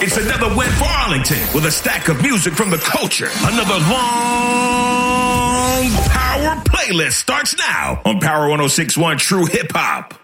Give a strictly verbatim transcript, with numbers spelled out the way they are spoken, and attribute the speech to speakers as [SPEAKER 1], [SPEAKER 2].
[SPEAKER 1] It's another win for Arlington with a stack of music from the culture. Another long Power playlist starts now on Power one oh six point one True Hip Hop.